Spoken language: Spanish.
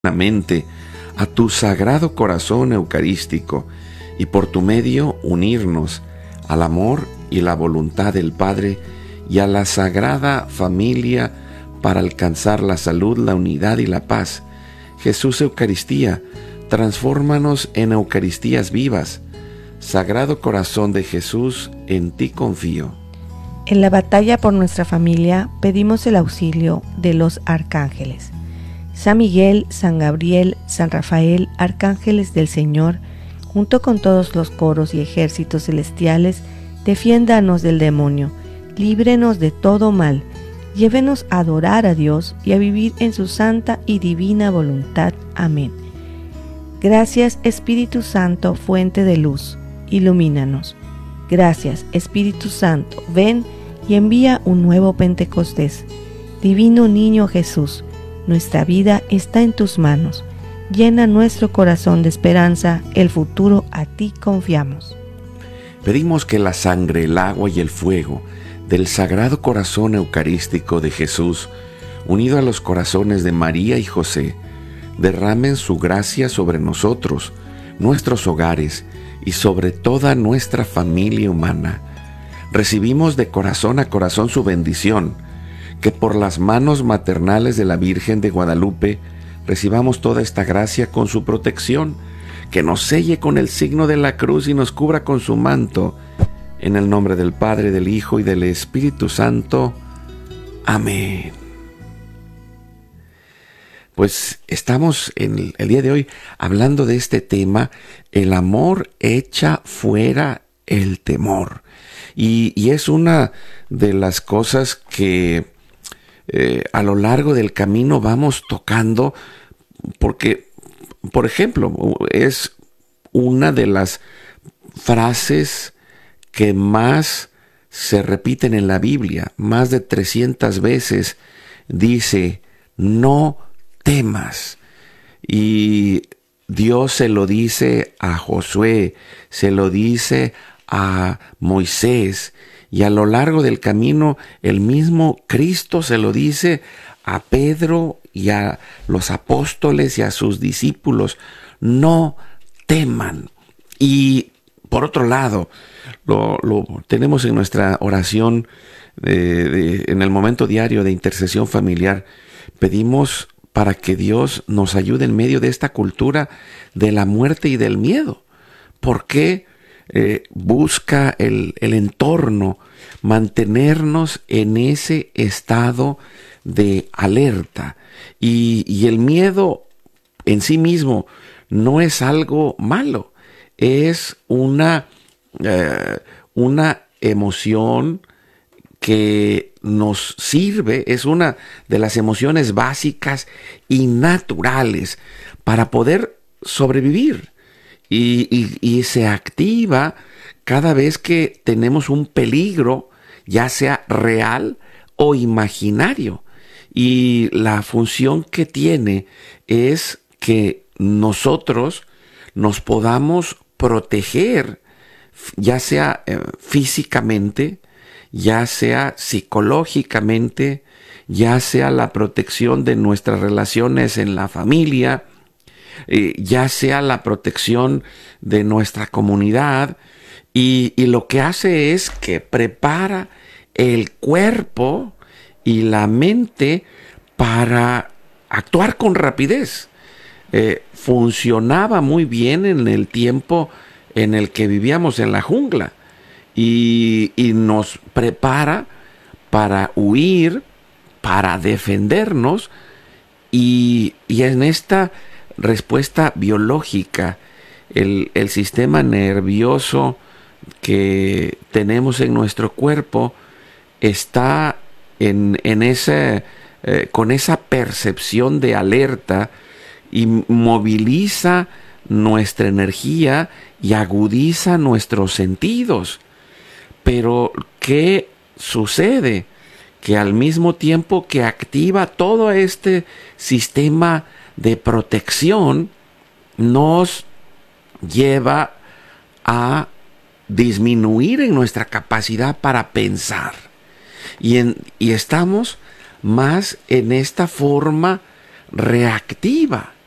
mente a tu sagrado corazón eucarístico y por tu medio unirnos al amor y la voluntad del Padre y a la sagrada familia para alcanzar la salud, la unidad y la paz. Jesús Eucaristía, transfórmanos en Eucaristías vivas. Sagrado Corazón de Jesús, en ti confío. En la batalla por nuestra familia pedimos el auxilio de los arcángeles. San Miguel, San Gabriel, San Rafael, arcángeles del Señor, junto con todos los coros y ejércitos celestiales, defiéndanos del demonio, líbrenos de todo mal, llévenos a adorar a Dios y a vivir en su santa y divina voluntad. Amén. Gracias, Espíritu Santo, fuente de luz, ilumínanos. Gracias, Espíritu Santo, ven y envía un nuevo Pentecostés. Divino Niño Jesús, nuestra vida está en tus manos. Llena nuestro corazón de esperanza, el futuro a ti confiamos. Pedimos que la sangre, el agua y el fuego del Sagrado Corazón Eucarístico de Jesús, unido a los corazones de María y José, derramen su gracia sobre nosotros, nuestros hogares y sobre toda nuestra familia humana. Recibimos de corazón a corazón su bendición, que por las manos maternales de la Virgen de Guadalupe recibamos toda esta gracia con su protección, que nos selle con el signo de la cruz y nos cubra con su manto. En el nombre del Padre, del Hijo y del Espíritu Santo. Amén. Pues estamos en el día de hoy hablando de este tema, el amor echa fuera el temor. Y es una de las cosas que a lo largo del camino vamos tocando, porque, por ejemplo, es una de las frases que más se repiten en la Biblia. Más de 300 veces dice, no temas. Y Dios se lo dice a Josué, se lo dice a Moisés, y a lo largo del camino el mismo Cristo se lo dice a Pedro y a los apóstoles y a sus discípulos, no teman. Y por otro lado, lo tenemos en nuestra oración en el momento diario de intercesión familiar. Pedimos para que Dios nos ayude en medio de esta cultura de la muerte y del miedo. ¿Por qué busca el entorno mantenernos en ese estado de alerta? Y el miedo en sí mismo no es algo malo, es una emoción que nos sirve, es una de las emociones básicas y naturales para poder sobrevivir. Y se activa cada vez que tenemos un peligro, ya sea real o imaginario. Y la función que tiene es que nosotros nos podamos proteger, ya sea físicamente, ya sea psicológicamente, ya sea la protección de nuestras relaciones en la familia, ya sea la protección de nuestra comunidad, y lo que hace es que prepara el cuerpo y la mente para actuar con rapidez. Funcionaba muy bien en el tiempo en el que vivíamos en la jungla y nos prepara para huir, para defendernos, y en esta respuesta biológica, el sistema nervioso que tenemos en nuestro cuerpo está con esa percepción de alerta y moviliza nuestra energía y agudiza nuestros sentidos. Pero ¿qué sucede? Que al mismo tiempo que activa todo este sistema de protección, nos lleva a disminuir en nuestra capacidad para pensar. Y estamos más en esta forma reactiva.